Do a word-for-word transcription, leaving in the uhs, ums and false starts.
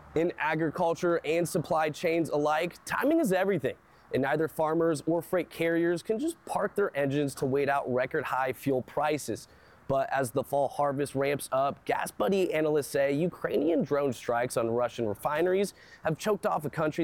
In agriculture and supply chains alike, timing is everything, and neither farmers or freight carriers can just park their engines to wait out record high fuel prices. But as the fall harvest ramps up, GasBuddy analysts say Ukrainian drone strikes on Russian refineries have choked off a country